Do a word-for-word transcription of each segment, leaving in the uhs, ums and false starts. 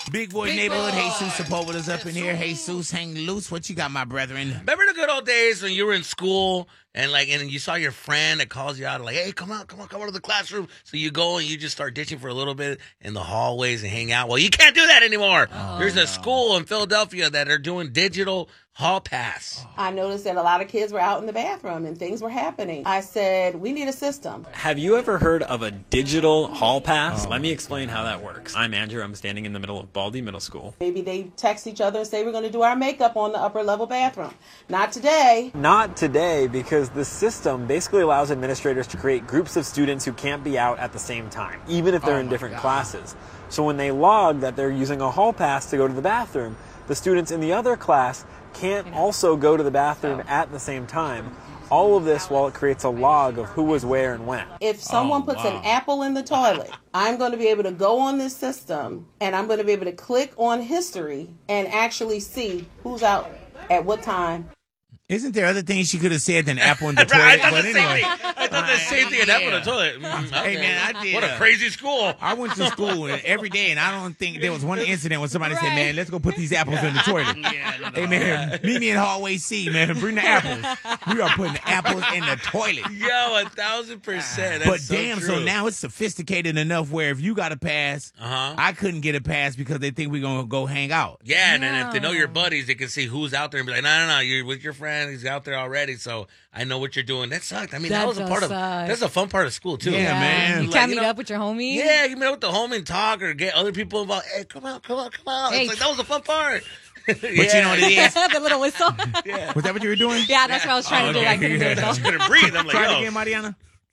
Big Boy Big Neighborhood. Boy. Jesus Sepulveda's up in here. Jesus, hang loose. What you got, my brethren? Remember the good old days when you were in school and like and you saw your friend that calls you out like, hey, come on, come on, come out of the classroom. So you go and you just start ditching for a little bit in the hallways and hang out. Well, you can't do that anymore. Oh, There's a no. school in Philadelphia that are doing digital hall pass. I noticed that a lot of kids were out in the bathroom and things were happening. I said, we need a system. Have you ever heard of a digital hall pass? Let me explain how that works. I'm Andrew. I'm standing in the middle of Baldy Middle School. Maybe they text each other and say, we're going to do our makeup on the upper level bathroom. Not today. Not today, because the system basically allows administrators to create groups of students who can't be out at the same time, even if they're Oh in my different God. classes. So when they log that they're using a hall pass to go to the bathroom, the students in the other class can't also go to the bathroom at the same time. All of this while it creates a log of who was where and when. If someone Oh, puts wow. an apple in the toilet, I'm going to be able to go on this system and I'm going to be able to click on history and actually see who's out at what time. Isn't there other things she could have said than apple in the Right, toilet? I thought But the same anyway. thing. I thought the same thing. An apple in the Yeah. toilet. Mm, Hey, okay. man, I did, What a uh, crazy school. I went to school and every day, and I don't think there was one incident when somebody said, Right. man, let's go put these apples in the toilet. Hey, man, meet me in hallway C, man. Bring the apples. We are putting apples in the toilet. Yo, a thousand percent. That's But so damn, so true. now it's sophisticated enough where if you got a pass, Uh-huh. I couldn't get a pass because they think we're going to go hang out. Yeah, and then if they know your Yeah. buddies, they can see who's out there and be like, no, no, no, you're with your friend. He's out there already, so I know what you're doing. That sucked. I mean, that, That was a does part of, suck. that's a fun part of school, too. Yeah, man. You Like, can't you meet know- up with your homies. Yeah, you meet up with the homie and talk or get other people involved. Hey, come on, come on, come on. Hey. It's like, that was a fun part. But But you know what it is? the little whistle. Was that what you were doing? Yeah, that's what I was trying Oh, to do. okay. I couldn't do it I just though. couldn't breathe. I'm like, Try it yo. again, Mariana.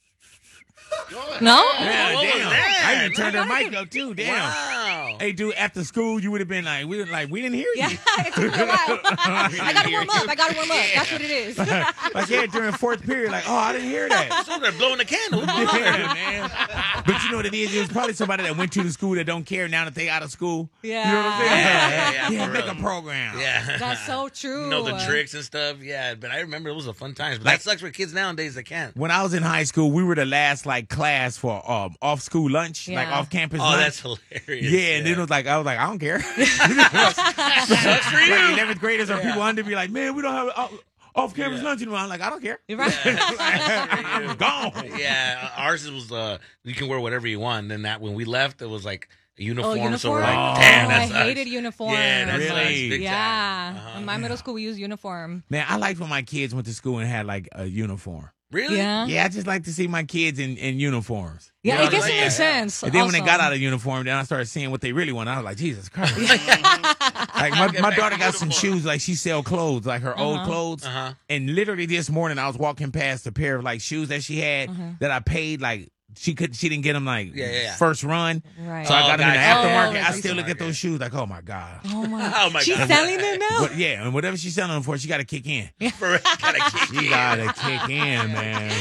No? Yeah, what was damn. that? I even turned her No, I mic up, too. Damn. Wow. Hey, dude, after school, you would have been like, we like, we didn't hear you. Yeah, it took me a while. I gotta warm up. I gotta warm up. That's what it is. Like, yeah, during fourth period, like, oh, I didn't hear that. So they're blowing the candle. What's going on? Yeah, man. But you know what it is? It was probably somebody that went to the school that don't care now that they out of school. Yeah. You know what I'm saying? Yeah, yeah, yeah, Yeah, for make real. a program. Yeah. That's so true. You know, the tricks and stuff. Yeah, but I remember it was a fun time. But that sucks for kids nowadays that can't. When I was in high school, we were the last like class for um, off school lunch, like Yeah. off campus Oh, lunch. that's hilarious. Yeah, and then it was like I was like, I don't care. Sucks for you. Like eleventh graders or people under be like, man, we don't have off, off campus lunch anymore. I'm like, I don't care. You're right. I'm gone. Yeah, ours was uh, you can wear whatever you want. And then that when we left, it was like a uniform. Oh, So we're uniform? like, Oh, damn, I that sucks. hated uniform. Yeah, that Really? sucks big Yeah. time. Uh-huh. In my middle school, we used uniform. Man, I liked when my kids went to school and had like a uniform. Really? Yeah. Yeah, I just like to see my kids in, in uniforms. Yeah, You know I what guess I'm it saying? makes sense. And then when they also. got out of uniform, then I started seeing what they really want. I was like, Jesus Christ. like my, my daughter got some shoes, like she sell clothes, like her old Uh-huh. clothes. Uh-huh. And literally this morning I was walking past a pair of like shoes that she had Uh-huh. that I paid like she could she didn't get them like Yeah, yeah, yeah. first run. Right. So I Oh, got them in the gotcha. aftermarket. Oh, I still look at okay. those shoes like, oh my God. Oh my. Oh my She's God. selling them now. But yeah, and whatever she's selling them for, she got to kick in. For real, gotta kick She in. got to kick in, man.